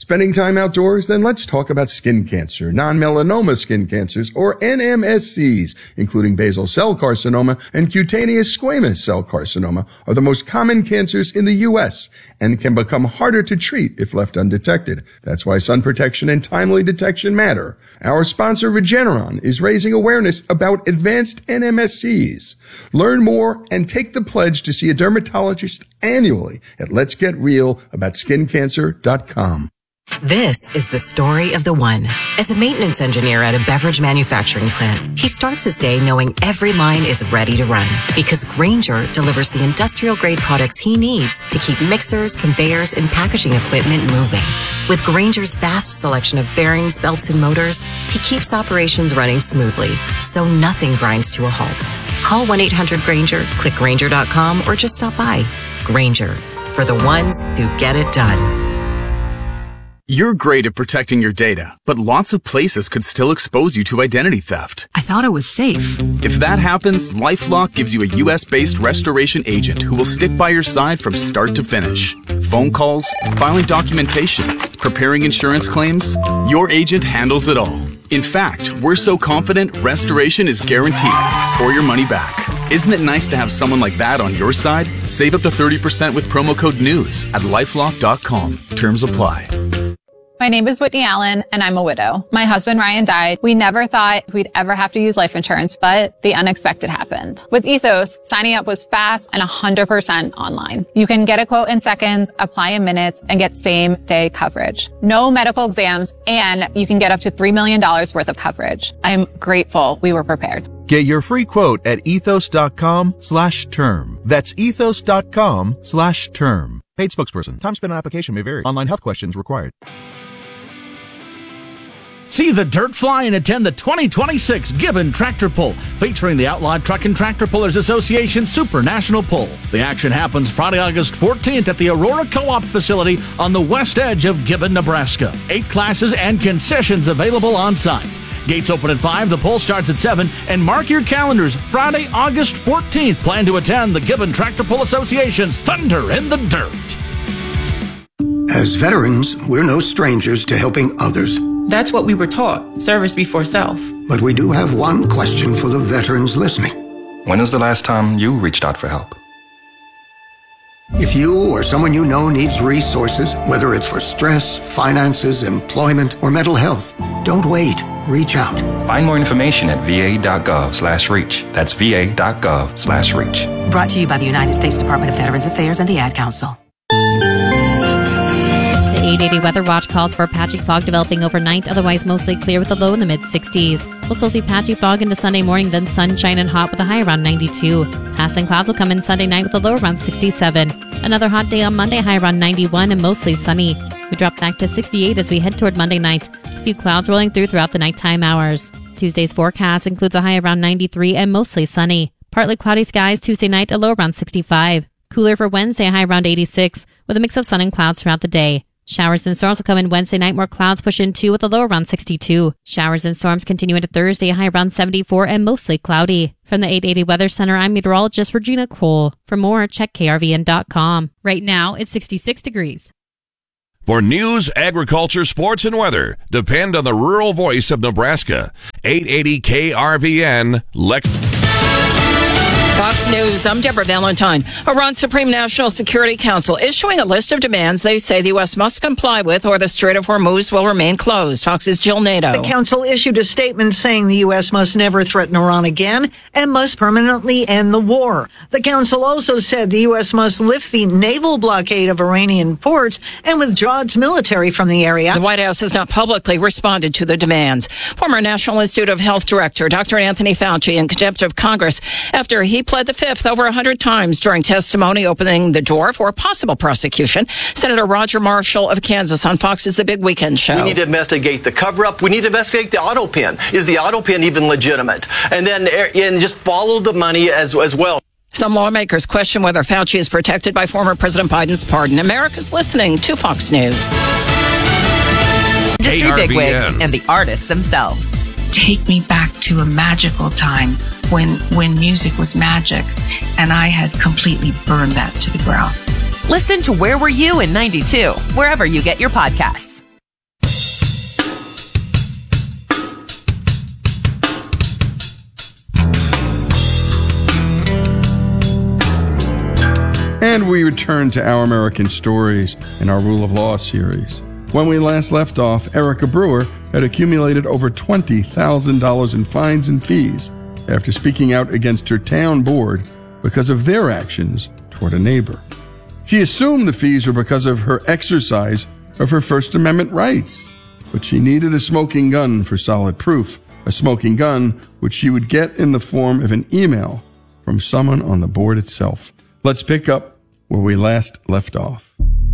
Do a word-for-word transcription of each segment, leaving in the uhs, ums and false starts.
Spending time outdoors? Then let's talk about skin cancer. Non-melanoma skin cancers, or N M S Cs, including basal cell carcinoma and cutaneous squamous cell carcinoma, are the most common cancers in the U S and can become harder to treat if left undetected. That's why sun protection and timely detection matter. Our sponsor, Regeneron, is raising awareness about advanced N M S Cs. Learn more and take the pledge to see a dermatologist annually at lets get real about skin cancer dot com. This is the story of the one. As a maintenance engineer at a beverage manufacturing plant, he starts his day knowing every line is ready to run because Grainger delivers the industrial-grade products he needs to keep mixers, conveyors, and packaging equipment moving. With Grainger's vast selection of bearings, belts, and motors, he keeps operations running smoothly, so nothing grinds to a halt. Call one eight hundred Grainger, click Grainger dot com, or just stop by. Grainger, for the ones who get it done. You're great at protecting your data, but lots of places could still expose you to identity theft. I thought it was safe. If that happens, LifeLock gives you a U S-based restoration agent who will stick by your side from start to finish. Phone calls, filing documentation, preparing insurance claims, your agent handles it all. In fact, we're so confident restoration is guaranteed or your money back. Isn't it nice to have someone like that on your side? Save up to thirty percent with promo code NEWS at lifelock dot com. Terms apply. My name is Whitney Allen, and I'm a widow. My husband, Ryan, died. We never thought we'd ever have to use life insurance, but the unexpected happened. With Ethos, signing up was fast and one hundred percent online. You can get a quote in seconds, apply in minutes, and get same-day coverage. No medical exams, and you can get up to three million dollars worth of coverage. I'm grateful we were prepared. Get your free quote at ethos dot com slash term. That's ethos dot com slash term. Paid spokesperson. Time spent on application may vary. Online health questions required. See the dirt fly and attend the twenty twenty-six Gibbon Tractor Pull, featuring the Outlawed Truck and Tractor Pullers Association Super National Pull. The action happens Friday, August fourteenth at the Aurora Co-op facility on the west edge of Gibbon, Nebraska. Eight classes and concessions available on site. Gates open at five, the pull starts at seven, and mark your calendars. Friday, August fourteenth. Plan to attend the Gibbon Tractor Pull Association's Thunder in the Dirt. As veterans, we're no strangers to helping others. That's what we were taught, service before self. But we do have one question for the veterans listening. When was the last time you reached out for help? If you or someone you know needs resources, whether it's for stress, finances, employment, or mental health, don't wait. Reach out. Find more information at va.gov slash reach. That's va.gov slash reach. Brought to you by the United States Department of Veterans Affairs and the Ad Council. eight eighty Weather Watch calls for patchy fog developing overnight, otherwise mostly clear with a low in the mid-sixties. We'll still see patchy fog into Sunday morning, then sunshine and hot with a high around ninety-two. Passing clouds will come in Sunday night with a low around sixty-seven. Another hot day on Monday, high around ninety-one and mostly sunny. We drop back to sixty-eight as we head toward Monday night. A few clouds rolling through throughout the nighttime hours. Tuesday's forecast includes a high around ninety-three and mostly sunny. Partly cloudy skies Tuesday night, a low around sixty-five. Cooler for Wednesday, high around eighty-six, with a mix of sun and clouds throughout the day. Showers and storms will come in Wednesday night, more clouds push in too with a low around sixty-two. Showers and storms continue into Thursday, high around seventy-four and mostly cloudy. From the eight eighty Weather Center, I'm meteorologist Regina Cole. For more, check K R V N dot com. Right now, it's sixty-six degrees. For news, agriculture, sports, and weather, depend on the rural voice of Nebraska. eight eighty K R V N, Lex. Fox News, I'm Deborah Valentine. Iran's Supreme National Security Council issuing a list of demands they say the U S must comply with or the Strait of Hormuz will remain closed. Fox's Jill Nato. The council issued a statement saying the U S must never threaten Iran again and must permanently end the war. The council also said the U S must lift the naval blockade of Iranian ports and withdraw its military from the area. The White House has not publicly responded to the demands. Former National Institute of Health Director Doctor Anthony Fauci in contempt of Congress after he pled the fifth over one hundred times during testimony opening the door for possible prosecution. Senator Roger Marshall of Kansas on Fox's The Big Weekend Show. We need to investigate the cover-up. We need to investigate the auto pen. Is the auto pen even legitimate? And then and just follow the money as, as well. Some lawmakers question whether Fauci is protected by former President Biden's pardon. America's listening to Fox News. Industry bigwigs and the artists themselves. Take me back to a magical time when when music was magic, and I had completely burned that to the ground. Listen to Where Were You in ninety-two, wherever you get your podcasts. And we return to Our American Stories in our Rule of Law series. When we last left off, Erica Brewer had accumulated over twenty thousand dollars in fines and fees after speaking out against her town board because of their actions toward a neighbor. She assumed the fees were because of her exercise of her First Amendment rights, but she needed a smoking gun for solid proof, a smoking gun which she would get in the form of an email from someone on the board itself. Let's pick up where we last left off.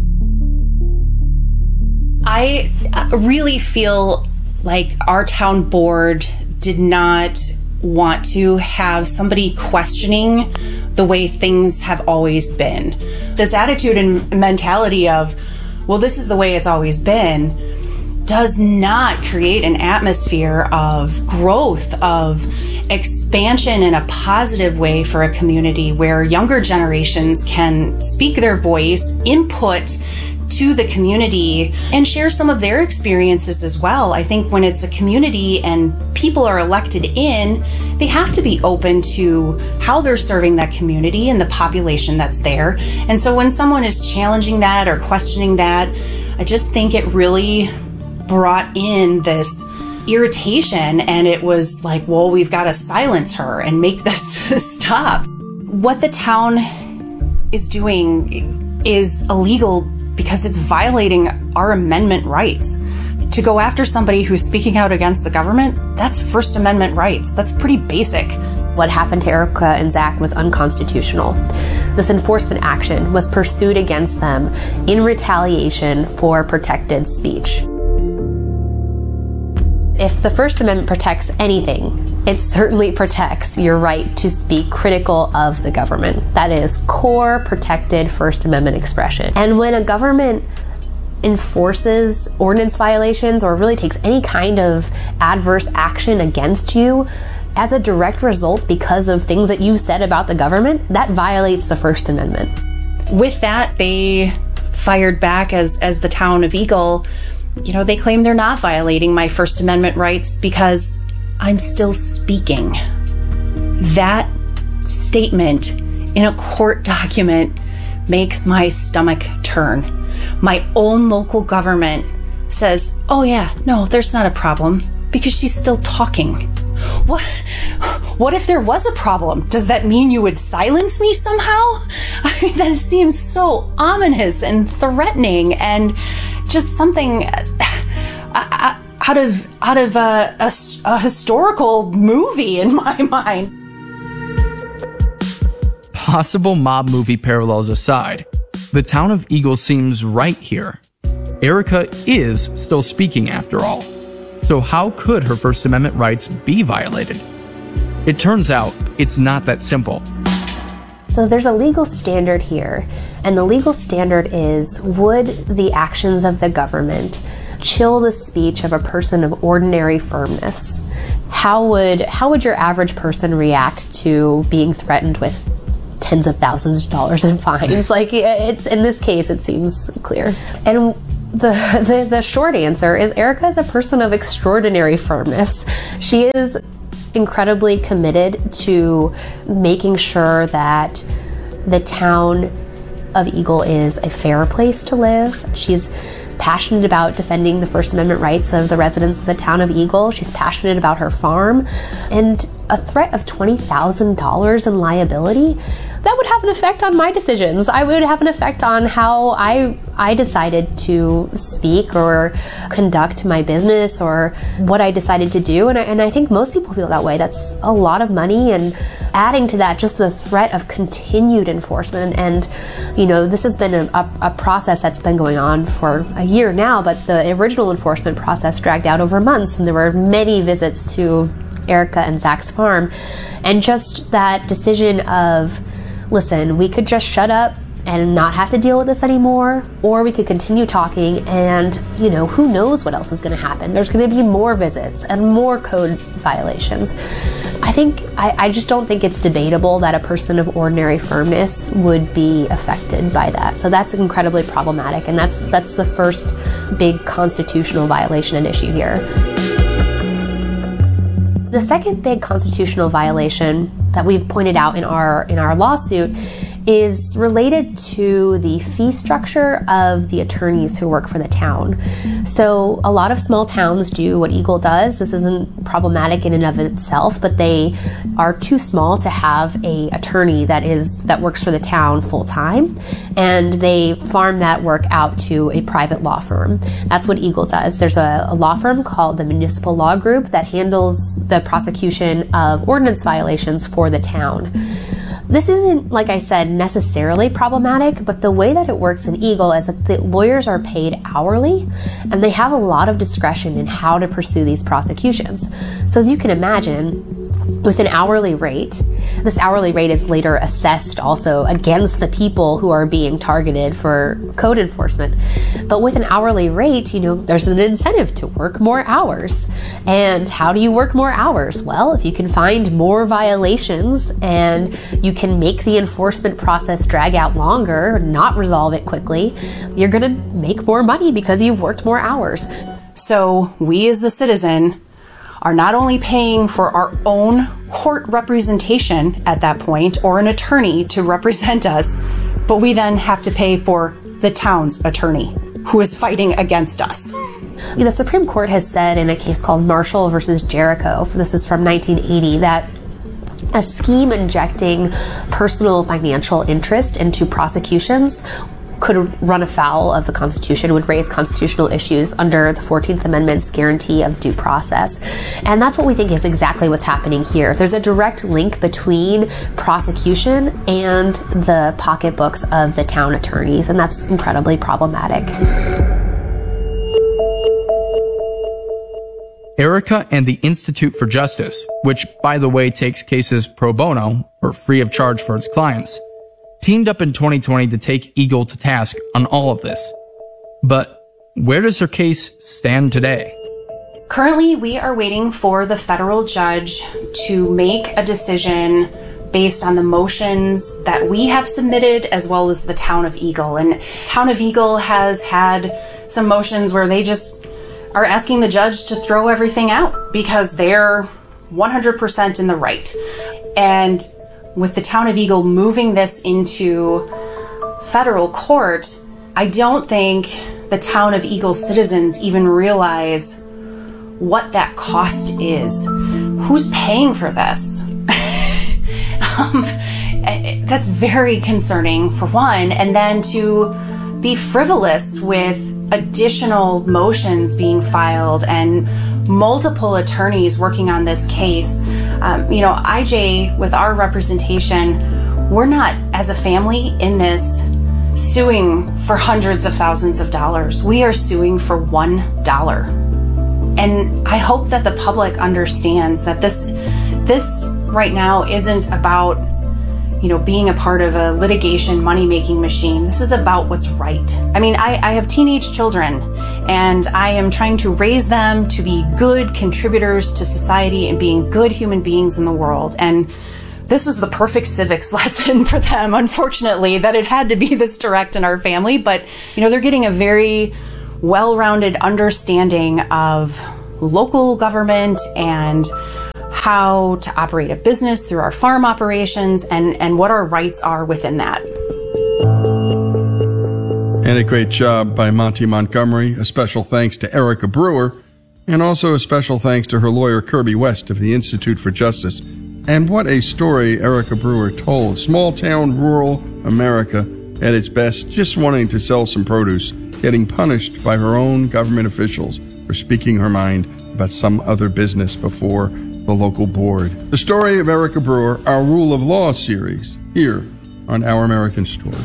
I really feel like our town board did not want to have somebody questioning the way things have always been. This attitude and mentality of, well, this is the way it's always been, does not create an atmosphere of growth, of expansion in a positive way for a community where younger generations can speak their voice, input to the community, and share some of their experiences as well. I think when it's a community and people are elected in, they have to be open to how they're serving that community and the population that's there. And so when someone is challenging that or questioning that, I just think it really brought in this irritation, and it was like, well, we've got to silence her and make this stop. What the town is doing is illegal because it's violating our amendment rights. To go after somebody who's speaking out against the government, that's First Amendment rights. That's pretty basic. What happened to Erica and Zach was unconstitutional. This enforcement action was pursued against them in retaliation for protected speech. If the First Amendment protects anything, it certainly protects your right to speak critical of the government. That is core protected First Amendment expression. And when a government enforces ordinance violations or really takes any kind of adverse action against you as a direct result because of things that you said about the government, that violates the First Amendment. With that, they fired back as, as the town of Eagle. You know, they claim they're not violating my First Amendment rights because I'm still speaking. That statement in a court document makes my stomach turn. My own local government says, oh yeah, no, there's not a problem because she's still talking. What, what if there was a problem? Does that mean you would silence me somehow? I mean, that seems so ominous and threatening and just something uh, out of out of a, a, a historical movie in my mind. Possible mob movie parallels aside, the town of Eagle seems right here. Erica is still speaking after all. So how could her First Amendment rights be violated? It turns out it's not that simple. So there's a legal standard here, and the legal standard is, would the actions of the government chill the speech of a person of ordinary firmness? How would how would your average person react to being threatened with tens of thousands of dollars in fines? Like, it's in this case, it seems clear. And The, the the short answer is Erica is a person of extraordinary firmness. She is incredibly committed to making sure that the town of Eagle is a fair place to live. She's passionate about defending the First Amendment rights of the residents of the town of Eagle. She's passionate about her farm. And a threat of twenty thousand dollars in liability, that would have an effect on my decisions. I would have an effect on how I I decided to speak or conduct my business or what I decided to do. And I, and I think most people feel that way. That's a lot of money. And adding to that, just the threat of continued enforcement. And, you know, this has been a, a, a process that's been going on for a year now, but the original enforcement process dragged out over months. And there were many visits to Erica and Zach's farm. And just that decision of, listen, we could just shut up and not have to deal with this anymore, or we could continue talking and, you know, who knows what else is going to happen. There's going to be more visits and more code violations. I think, I, I just don't think it's debatable that a person of ordinary firmness would be affected by that. So that's incredibly problematic, and that's that's the first big constitutional violation and issue here. The second big constitutional violation that we've pointed out in our in our lawsuit is related to the fee structure of the attorneys who work for the town. So a lot of small towns do what Eagle does. This isn't problematic in and of itself, but they are too small to have a attorney that is that works for the town full time, and they farm that work out to a private law firm. That's what Eagle does. There's a, a law firm called the Municipal Law Group that handles the prosecution of ordinance violations for the town. This isn't, like I said, necessarily problematic, but the way that it works in Eagle is that the lawyers are paid hourly, and they have a lot of discretion in how to pursue these prosecutions. So as you can imagine, with an hourly rate, this hourly rate is later assessed also against the people who are being targeted for code enforcement. But with an hourly rate, you know, there's an incentive to work more hours. And how do you work more hours? Well, if you can find more violations and you can make the enforcement process drag out longer, not resolve it quickly, you're going to make more money because you've worked more hours. So we as the citizen are not only paying for our own court representation at that point, or an attorney to represent us, but we then have to pay for the town's attorney who is fighting against us. The Supreme Court has said in a case called Marshall versus Jericho, this is from nineteen eighty, that a scheme injecting personal financial interest into prosecutions could run afoul of the Constitution, would raise constitutional issues under the fourteenth Amendment's guarantee of due process. And that's what we think is exactly what's happening here. There's a direct link between prosecution and the pocketbooks of the town attorneys, and that's incredibly problematic. Erica and the Institute for Justice, which, by the way, takes cases pro bono, or free of charge for its clients, teamed up in twenty twenty to take Eagle to task on all of this. But where does her case stand today? Currently, we are waiting for the federal judge to make a decision based on the motions that we have submitted, as well as the Town of Eagle. And Town of Eagle has had some motions where they just are asking the judge to throw everything out because they're one hundred percent in the right. And with the Town of Eagle moving this into federal court, I don't think the Town of Eagle citizens even realize what that cost is. Who's paying for this? um, that's very concerning, for one, and then to be frivolous with additional motions being filed and multiple attorneys working on this case. Um, you know, I J, with our representation, we're not, as a family in this, suing for hundreds of thousands of dollars. We are suing for one dollar. And I hope that the public understands that this, this right now isn't about, you know, being a part of a litigation money-making machine. This is about what's right. I mean, I, I have teenage children, and I am trying to raise them to be good contributors to society and being good human beings in the world. And this was the perfect civics lesson for them, unfortunately, that it had to be this direct in our family. But, you know, they're getting a very well-rounded understanding of local government and how to operate a business through our farm operations, and, and what our rights are within that. And a great job by Monty Montgomery. A special thanks to Erica Brewer, and also a special thanks to her lawyer Kirby West of the Institute for Justice. And what a story Erica Brewer told. Small town, rural America at its best, just wanting to sell some produce, getting punished by her own government officials for speaking her mind about some other business before the local board. The story of Erica Brewer, our Rule of Law series, here on Our American Stories.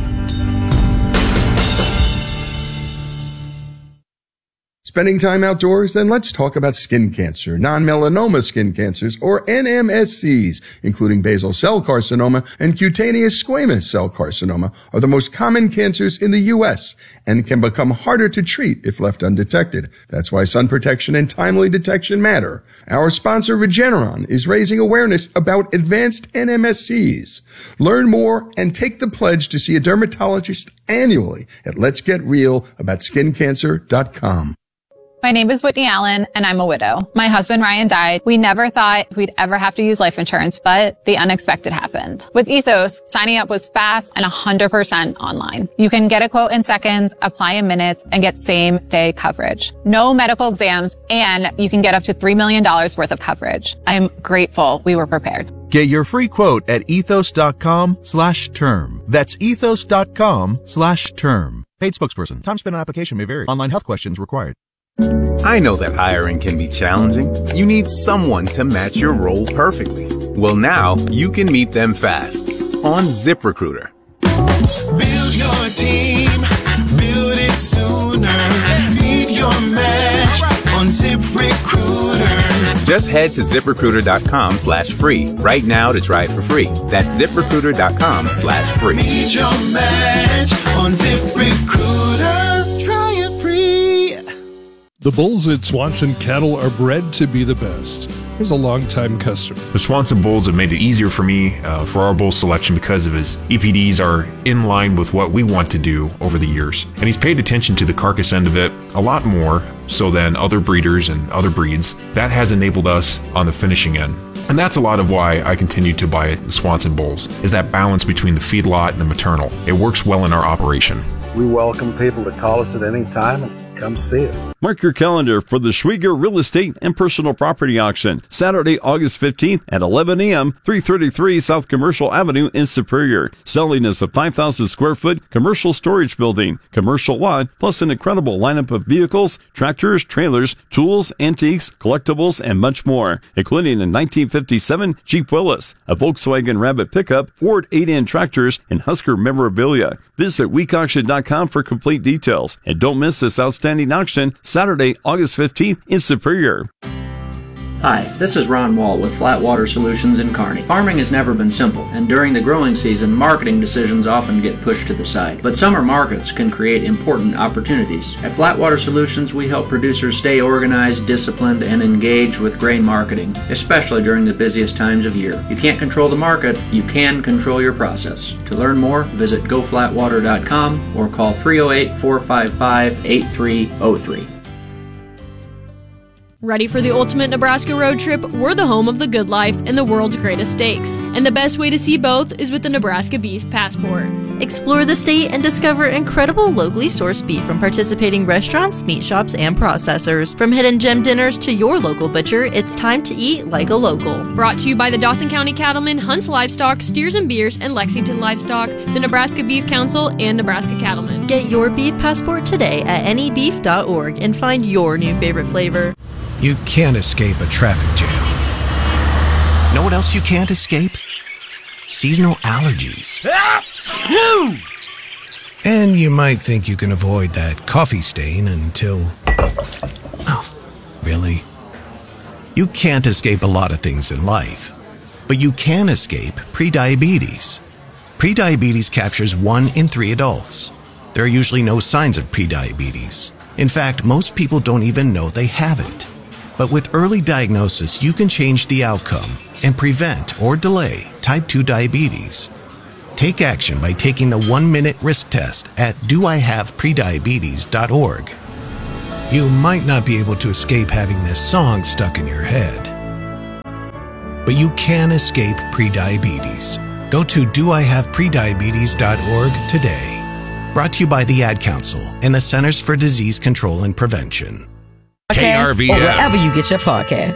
Spending time outdoors? Then let's talk about skin cancer, non-melanoma skin cancers, or N M S Cs, including basal cell carcinoma and cutaneous squamous cell carcinoma, are the most common cancers in the U S and can become harder to treat if left undetected. That's why sun protection and timely detection matter. Our sponsor, Regeneron, is raising awareness about advanced N M S Cs. Learn more and take the pledge to see a dermatologist annually at lets get real about skin cancer dot com. My name is Whitney Allen, and I'm a widow. My husband, Ryan, died. We never thought we'd ever have to use life insurance, but the unexpected happened. With Ethos, signing up was fast and one hundred percent online. You can get a quote in seconds, apply in minutes, and get same-day coverage. No medical exams, and you can get up to three million dollars worth of coverage. I'm grateful we were prepared. Get your free quote at ethos.com slash term. That's ethos.com slash term. Paid spokesperson. Time spent on application may vary. Online health questions required. I know that hiring can be challenging. You need someone to match your role perfectly. Well, now you can meet them fast on ZipRecruiter. Build your team, build it sooner. Meet your match on ZipRecruiter. Just head to ZipRecruiter.com slash free right now to try it for free. That's ZipRecruiter.com slash free. Meet your match on ZipRecruiter. Try it free. The bulls at Swanson Cattle are bred to be the best. Here's a longtime customer. The Swanson bulls have made it easier for me uh, for our bull selection because of his E P Ds are in line with what we want to do over the years. And he's paid attention to the carcass end of it a lot more so than other breeders and other breeds. That has enabled us on the finishing end. And that's a lot of why I continue to buy the Swanson bulls, is that balance between the feedlot and the maternal. It works well in our operation. We welcome people to call us at any time and come see us. Mark your calendar for the Schwieger Real Estate and Personal Property Auction, Saturday, August fifteenth at eleven a.m., three thirty-three South Commercial Avenue in Superior. Selling is a five thousand square foot commercial storage building, commercial lot, plus an incredible lineup of vehicles, tractors, trailers, tools, antiques, collectibles, and much more, including a nineteen fifty-seven Jeep Willys, a Volkswagen Rabbit pickup, Ford eight-in tractors, and Husker memorabilia. Visit week auction dot com for complete details. And don't miss this outstanding auction, Saturday, August fifteenth in Superior. Hi, this is Ron Wall with Flatwater Solutions in Kearney. Farming has never been simple, and during the growing season, marketing decisions often get pushed to the side. But summer markets can create important opportunities. At Flatwater Solutions, we help producers stay organized, disciplined, and engaged with grain marketing, especially during the busiest times of year. You can't control the market, you can control your process. To learn more, visit go flatwater dot com or call three oh eight, four five five, eight three oh three. Ready for the ultimate Nebraska road trip? We're the home of the good life and the world's greatest steaks. And the best way to see both is with the Nebraska Beef Passport. Explore the state and discover incredible locally sourced beef from participating restaurants, meat shops, and processors. From hidden gem dinners to your local butcher, it's time to eat like a local. Brought to you by the Dawson County Cattlemen, Hunts Livestock, Steers and Beers, and Lexington Livestock, the Nebraska Beef Council, and Nebraska Cattlemen. Get your beef passport today at any beef dot org and find your new favorite flavor. You can't escape a traffic jam. Know what else you can't escape? Seasonal allergies. And you might think you can avoid that coffee stain until... Oh, really? You can't escape a lot of things in life, but you can escape prediabetes. Prediabetes captures one in three adults. There are usually no signs of prediabetes. In fact, most people don't even know they have it. But with early diagnosis, you can change the outcome and prevent or delay type two diabetes. Take action by taking the one-minute risk test at do I have prediabetes dot org. You might not be able to escape having this song stuck in your head, but you can escape prediabetes. Go to do I have prediabetes dot org today. Brought to you by the Ad Council and the Centers for Disease Control and Prevention. K R V N. Or wherever you get your podcast.